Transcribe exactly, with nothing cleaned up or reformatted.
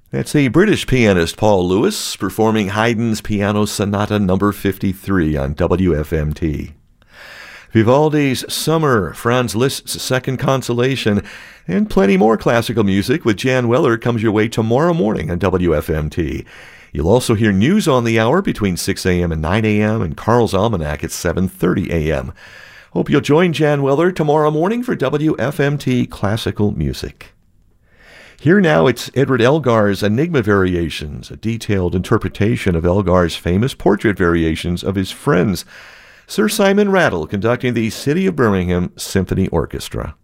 That's the British pianist Paul Lewis performing Haydn's Piano Sonata number fifty-three on W F M T. Vivaldi's Summer, Franz Liszt's Second Consolation, and plenty more classical music with Jan Weller comes your way tomorrow morning on W F M T. You'll also hear news on the hour between six a.m. and nine a.m. and Carl's Almanac at seven thirty a.m. Hope you'll join Jan Weller tomorrow morning for W F M T Classical Music. Here now, it's Edward Elgar's Enigma Variations, a detailed interpretation of Elgar's famous portrait variations of his friends. Sir Simon Rattle conducting the City of Birmingham Symphony Orchestra.